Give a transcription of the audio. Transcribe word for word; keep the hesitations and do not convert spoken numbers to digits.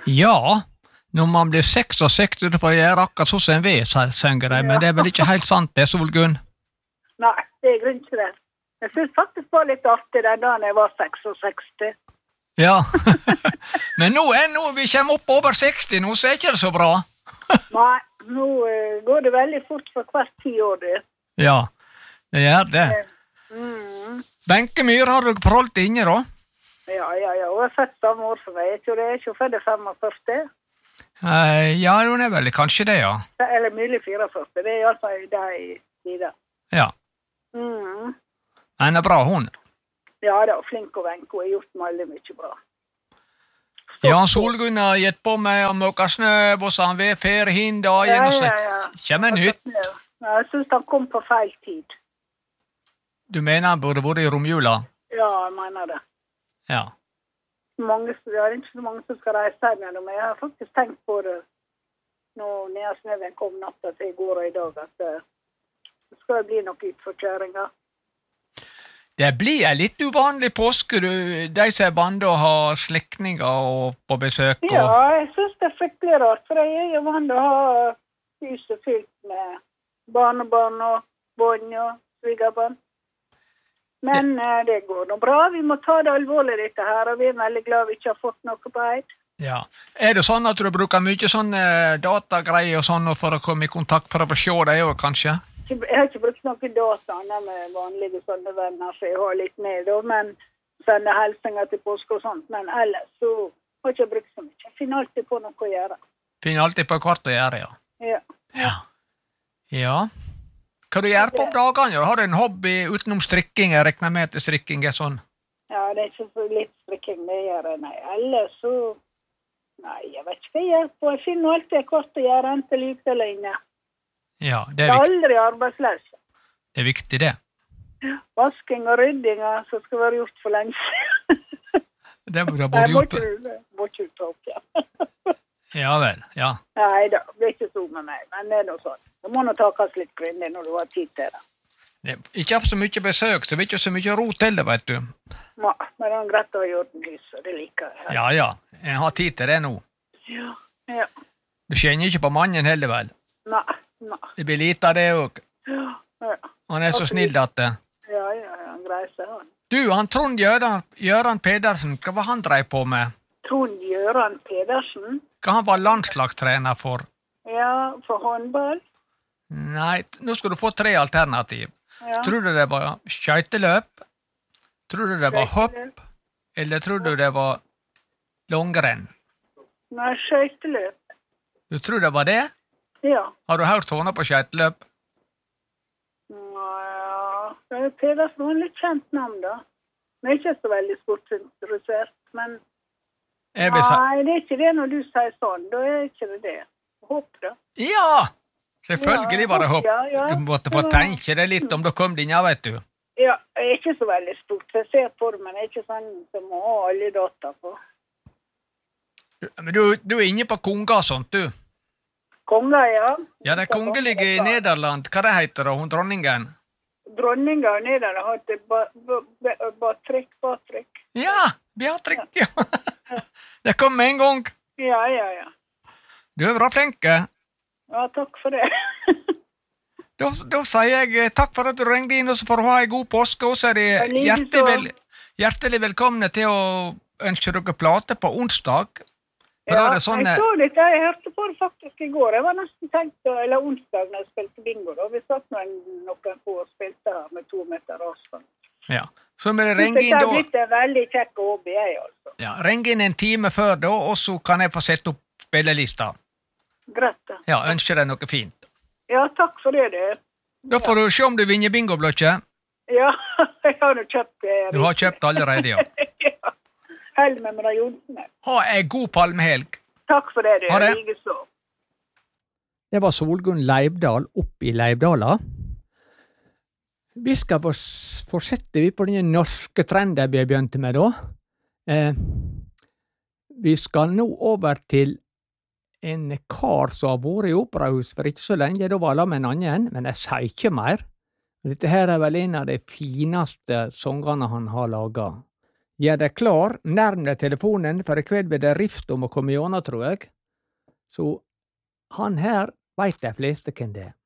Ja, når man blir seksogseksti, så får jeg gjøre akkurat sånn som en ved, synger de, men det er vel ikke helt sant det, Solgunn? Nei, det er grunn til det. Jeg synes faktisk det var litt artig den dagen jeg var seksogseksti. Ja, men nå er nå vi kommer opp over seksti, nå så er ikke det så bra. Nei, nå uh, går det veldig fort for hvert ti år, det. Ja, det gjør det. Mm. Benke Myhr, har du forholdt til inne da? Ja, ja, ja, hun er født samme år som meg. Jeg tror det er ikke født femogførti. Uh, ja, hun er vel kanskje det, ja. Eller mulig fireogførti, det er i hvert fall det i tida. Ja. Mm. Hun er bra, hun. Ja, det er flink og venk, og har gjort veldig mye bra. Jan Solgunn har gitt på meg og måka snø, og så han ved ferie hin dagen, Ja, og så ja, ja. kommer nytt. Ja, jeg synes han kom på feil tid. Du mener han burde vært i romjula? Ja, jeg mener det. Ja. Mange, det er ikke så mange som skal reise her med dem, men jeg har faktisk tenkt på det nå når snøven kom natta til i går og i dag, at uh, det skal bli noe utforkjøringer. Det blir en litt uvanlig påske, du, de som er bandet og har slektninger og på besøk. Og... Ja, jeg synes det er fryktelig rart, for jeg er jo vant til å ha huset fylt med barnebarn og bånd og svigerbarn. Men det... Uh, det går nå bra, vi må ta det alvorlig dette her, og vi er veldig glad vi ikke har fått noe på heid. Ja. Er det sånn at du bruker mye sånne datagreier og sånn for å komme i kontakt for å få se deg også, kanskje? Jeg har ikke brukt noen data med vanlige sånne venner, så jeg har litt med, da, men sender helsinger til påske og sånt, men ellers så har jeg ikke brukt så mye. Jeg finner alltid på noe å gjøre. Finner alltid på hvert å gjøre, ja. Ja. Ja. Ja. Hva du gjør på dagene? Har du en hobby utenom strikking? Jeg regner med at strikking er sånn. Ja, det er ikke så litt strikking det gjør jeg, nei. Ellers så, nei, jeg vet ikke hva jeg gjør på. Jeg finner alltid hvert å gjøre, enten ute eller inne. Ja, det er, det er aldri arbeidsløs. Det er viktig, det. Vasking og rydding som skal være gjort for lenge siden. Det burde både gjort. Jeg må ikke ta opp, ja. Ja vel, ja. Nei da, det er ikke så med meg, men det er noe sånn. Du må nå takast litt grundig når du har tid til det. Det er ikke så mye besøk, så det er ikke så mye rot til det, vet du. Ja, men det er greit å ha gjort en lys, og det liker jeg. Ja, ja, jeg har tid til det nå. Ja, ja. Du kjenner ikke på mannen heller, vel? Nei. Nei. Det blir lite av det også. Ja, ja. Han er så snill, dette. Ja, ja, han greier seg, han. Du, han Trond Gjøran, Gjøran Pedersen, hva var han drev på med? Trond Gjøran Pedersen? Hva han var landslagstrener for? Ja, for håndball. Nei, nå skal du få tre alternativ. Ja. Tror du det var skøyteløp? Tror du det var hopp? Eller tror du det var langrenn? Nei, skøyteløp. Du tror det var det? Ja. Har du hørt henne på skøyteløp? Ja, Pedersen var en litt kjent navn da. Men ikke så veldig sportsinteressert, men Jeg vil si... Nei, det er ikke det når du sier sånn, da er ikke det det. Hopp da. Ja! Selvfølgelig var det hopp. Ja, ja. Du måtte få tenke deg litt om det kom din, ja, vet du. Ja, jeg er ikke så veldig stort. Jeg ser på det, men jeg er ikke sånn som må ha alle data på. Men du, du er inne på konger og sånt, du. Konger, ja. Ja, det er kongelige i Nederland. Hva det heter det, hun dronningen? Dronningen i Nederland har hatt Batrik, Batrik. Ja, Beatrik, ja. Det kom med en gang. Ja, ja, ja. Du er bra flink. Ja, takk for det. Da, da sier jeg takk for at du ringte inn, og så får du ha en god påske, og så er de hjertelig, vel, hjertelig velkomne til å ønske dere plate på onsdag. For ja, det sånn, jeg så litt, jeg hørte på det faktisk i går. Jeg var nesten tenkt, eller onsdag når jeg spilte bingo, da. Vi satt noen, noen på og spilte her med to meter avstand. Ja, så må det ringe inn da. Det har blitt en veldig kjekk hobby, jeg altså. Ja, ring inn en time før da, og så kan jeg få sette opp spillelista. Greit da. Ja, ønsker deg noe fint. Ja, takk for det, det. Da får du se om du vinner bingo-blokket. Ja, jeg har jo kjøpt det. Du har kjøpt allerede, ja. Ja. Held med med de Jonsene. Ha en god palmehelg. Takk for det, det. Ha det. Like så. Det var Solgunn Leivdal opp i Leivdala. Vi skal fortsette vi på denne norske trenden vi har begynt med da. Eh, vi skal nå over til en kar som har vært i operahus for ikke så lenge. Da var det med en annen, men jeg sier ikke mer. Dette her er vel en av de fineste sangene han har laget. Gjør deg klar, nærm deg telefonen, for i kveld blir det rift om å komme gjennom, tror jeg. Så han her veit de fleste hvem det er.